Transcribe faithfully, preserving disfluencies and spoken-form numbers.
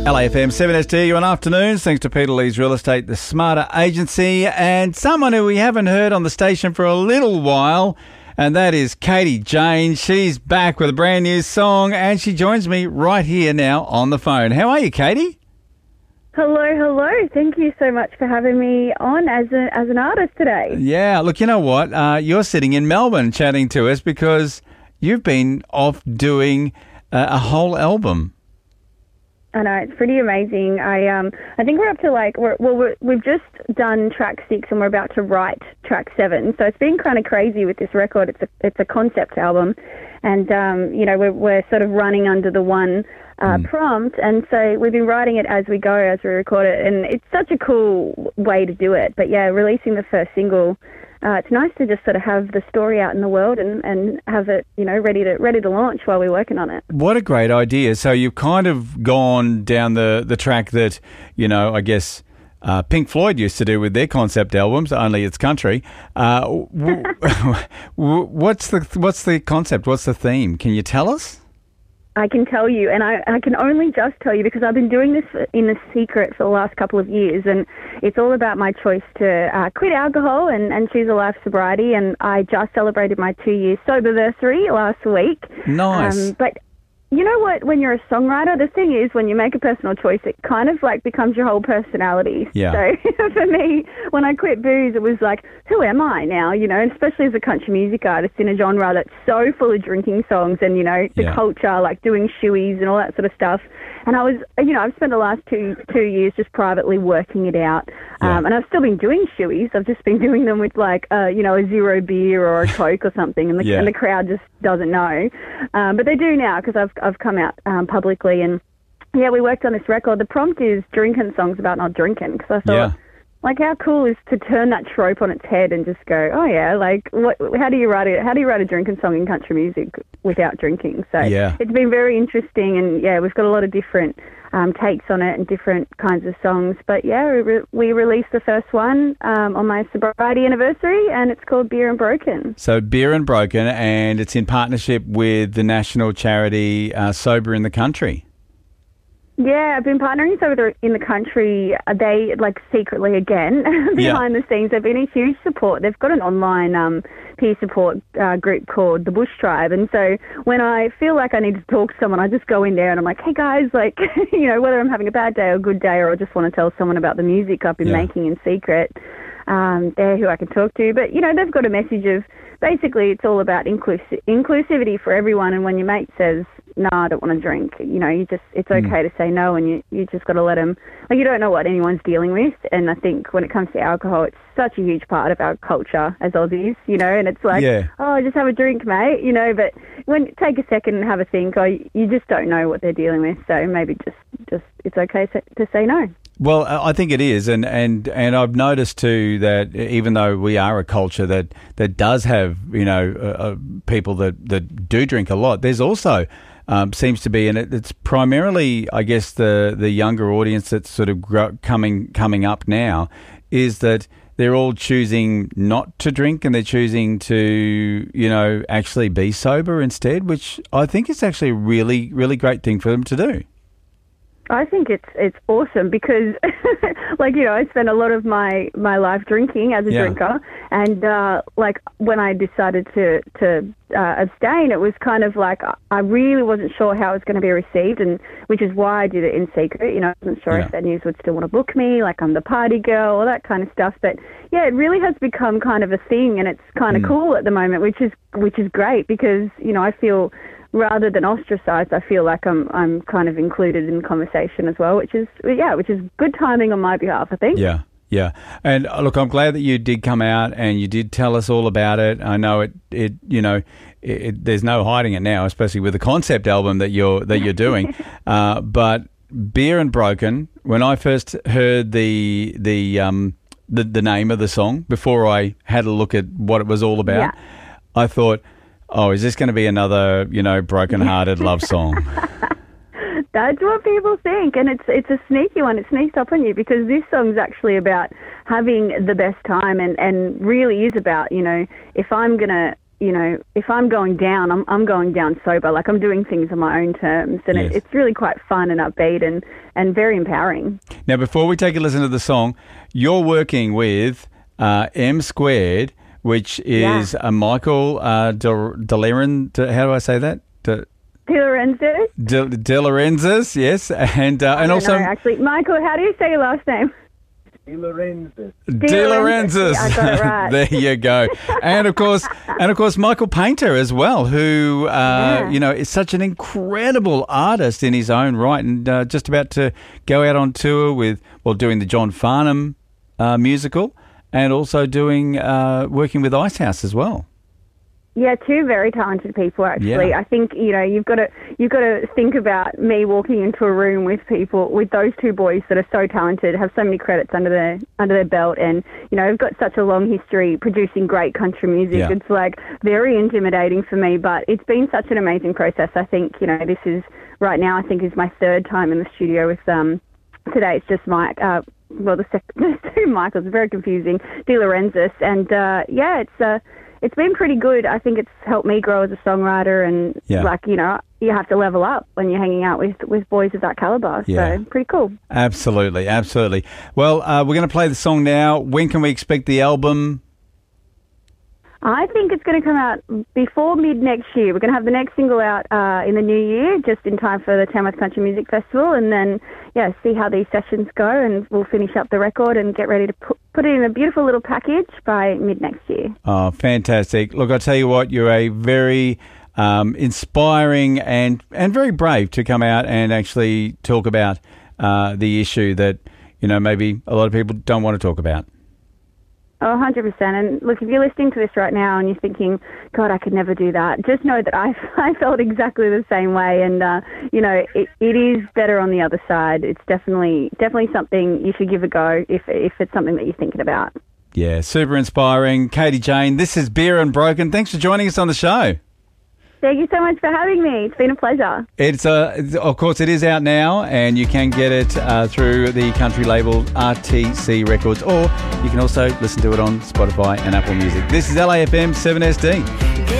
L A F M seven S D, on afternoons, thanks to Peter Lee's Real Estate, the Smarter Agency, and someone who we haven't heard on the station for a little while, and that is Katie Jane. She's back with a brand new song, and she joins me right here now on the phone. How are you, Katie? Hello, hello. Thank you so much for having me on as a, as an artist today. Yeah, look, you know what? Uh, you're sitting in Melbourne chatting to us because you've been off doing uh, a whole album. I know, it's pretty amazing. I um I think we're up to like we're, well we're, we've just done track six and we're about to write track seven. So it's been kind of crazy with this record. It's a it's a concept album, and um you know we're we're sort of running under the one uh, mm. prompt, and so we've been writing it as we go as we record it, and it's such a cool way to do it. But yeah, releasing the first single. Uh, it's nice to just sort of have the story out in the world and, and have it, you know, ready to ready to launch while we're working on it. What a great idea. So you've kind of gone down the, the track that, you know, I guess uh, Pink Floyd used to do with their concept albums, only it's country. Uh, w- w- what's the what's the concept? What's the theme? Can you tell us? I can tell you, and I, I can only just tell you because I've been doing this in a secret for the last couple of years, and it's all about my choice to uh, quit alcohol and, and choose a life sobriety, and I just celebrated my two-year soberversary last week. Nice. Um, but you know what, when you're a songwriter, the thing is, when you make a personal choice, it kind of like becomes your whole personality. Yeah. So for me, when I quit booze, it was like, who am I now? You know, and especially as a country music artist in a genre that's so full of drinking songs and, you know, the yeah. culture, like doing shoeies and all that sort of stuff. And I was, you know, I've spent the last two two years just privately working it out. Yeah. Um, and I've still been doing shoeies. I've just been doing them with like, uh, you know, a zero beer or a Coke or something. And the, yeah. and the crowd just doesn't know. Um, but they do now because I've, I've come out um, publicly. And, yeah, we worked on this record. The prompt is drinking songs about not drinking because I thought, yeah. like, how cool is to turn that trope on its head and just go, oh, yeah, like, what? How do you write it? How do you write a drinking song in country music without drinking? So yeah. it's been very interesting. And, yeah, we've got a lot of different Um, takes on it and different kinds of songs. But yeah, we, re- we released the first one um, on my sobriety anniversary, and it's called Beer and Broken. So Beer and Broken, and it's in partnership with the national charity uh, Sober in the Country. Yeah, I've been partnering Sober in the Country. They, like, secretly again, behind yeah. the scenes. They've been a huge support. They've got an online um, peer support uh, group called the Bush Tribe. And so when I feel like I need to talk to someone, I just go in there and I'm like, hey, guys, like, you know, whether I'm having a bad day or a good day, or I just want to tell someone about the music I've been yeah. making in secret, um, they're who I can talk to. But, you know, they've got a message of, basically, it's all about inclus- inclusivity for everyone. And when your mate says, no, I don't want to drink, you know, you just, it's okay mm. to say no, and you, you just got to let them, like, you don't know what anyone's dealing with. And I think when it comes to alcohol, it's such a huge part of our culture as Aussies, you know, and it's like, yeah. oh, just have a drink, mate, you know, but when, take a second and have a think, oh, you just don't know what they're dealing with. So maybe just, just, it's okay to say no. Well, I think it is, and, and, and I've noticed too that even though we are a culture that, that does have, you know, uh, uh, people that, that do drink a lot, there's also um, seems to be, and it, it's primarily, I guess, the, the younger audience that's sort of grow, coming coming up now, is that they're all choosing not to drink and they're choosing to, you know, actually be sober instead, which I think is actually a really, really great thing for them to do. I think it's it's awesome because, like, you know, I spent a lot of my, my life drinking as a yeah. drinker, and, uh, like, when I decided to, to uh, abstain, it was kind of like I really wasn't sure how it was going to be received, and which is why I did it in secret. You know, I wasn't sure yeah. if the news would still want to book me, like I'm the party girl, all that kind of stuff. But, yeah, it really has become kind of a thing, and it's kind of mm. cool at the moment, which is which is great because, you know, I feel... rather than ostracized, I feel like I'm I'm kind of included in conversation as well, which is yeah, which is good timing on my behalf, I think. Yeah, yeah. And uh, look, I'm glad that you did come out and you did tell us all about it. I know it, it you know, it, it, there's no hiding it now, especially with the concept album that you're that you're doing. uh, but Beer and Broken, when I first heard the the um the, the name of the song before I had a look at what it was all about, yeah. I thought, oh, is this going to be another, you know, broken-hearted love song? That's what people think, and it's it's a sneaky one. It sneaks up on you because this song's actually about having the best time and, and really is about, you know, if I'm going to you know, if I'm going down, I'm I'm going down sober. Like I'm doing things on my own terms, and Yes. it, it's really quite fun and upbeat and and very empowering. Now, before we take a listen to the song, you're working with uh, M Squared, which is Yeah. a Michael uh, De, De Loren- De, how do I say that? De, Lorenzo. De, De Lorenzas, yes, and uh, and No, also actually, Michael, how do you say your last name? De Lorenzas. Lorenzas. Yeah, I got it right. There you go. And of course, and of course, Michael Painter as well, who uh, Yeah. you know is such an incredible artist in his own right, and uh, just about to go out on tour with well, doing the John Farnham uh, musical, and also doing uh, working with Icehouse as well. Yeah, two very talented people. Actually, Yeah. I think you know you've got to you've got to think about me walking into a room with people with those two boys that are so talented, have so many credits under their under their belt, and you know have got such a long history producing great country music. Yeah. It's like very intimidating for me, but it's been such an amazing process. I think you know this is right now. I think is my third time in the studio with um. Today it's just Mike. Uh, well, the second there's two Michaels. Very confusing. De Lorenzas, and uh, yeah, it's uh, it's been pretty good. I think it's helped me grow as a songwriter, and Yeah. like you know, you have to level up when you're hanging out with with boys of that caliber. Yeah. So pretty cool. Absolutely, absolutely. Well, uh, we're going to play the song now. When can we expect the album? I think it's going to come out before mid next year. We're going to have the next single out uh, in the new year, just in time for the Tamworth Country Music Festival, and then yeah, see how these sessions go, and we'll finish up the record and get ready to put, put it in a beautiful little package by mid next year. Oh, fantastic. Look, I'll tell you what, you're a very um, inspiring and, and very brave to come out and actually talk about uh, the issue that, you know, maybe a lot of people don't want to talk about. Oh, one hundred percent. And look, if you're listening to this right now and you're thinking, God, I could never do that, just know that I, I felt exactly the same way. And, uh, you know, it, it is better on the other side. It's definitely definitely something you should give a go if, if it's something that you're thinking about. Yeah, super inspiring. Katie Jane, this is Beer and Broken. Thanks for joining us on the show. Thank you so much for having me. It's been a pleasure. It's uh, of course, it is out now, and you can get it uh, through the country label R T C Records, or you can also listen to it on Spotify and Apple Music. This is L A F M seven S D.